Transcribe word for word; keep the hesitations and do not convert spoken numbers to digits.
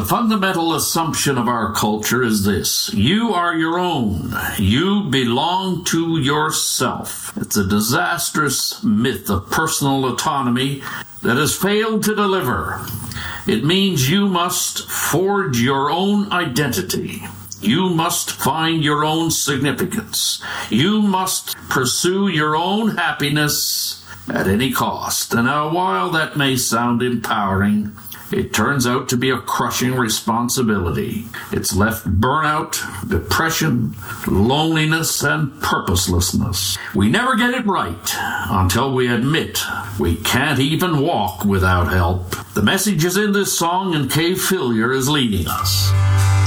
The fundamental assumption of our culture is this: you are your own. You belong to yourself. It's a disastrous myth of personal autonomy that has failed to deliver. It means you must forge your own identity. You must find your own significance. You must pursue your own happiness at any cost. And now, while that may sound empowering, it turns out to be a crushing responsibility. It's left burnout, depression, loneliness, and purposelessness. We never get it right until we admit we can't even walk without help. The message is in this song, and Cave Fillier is leading us.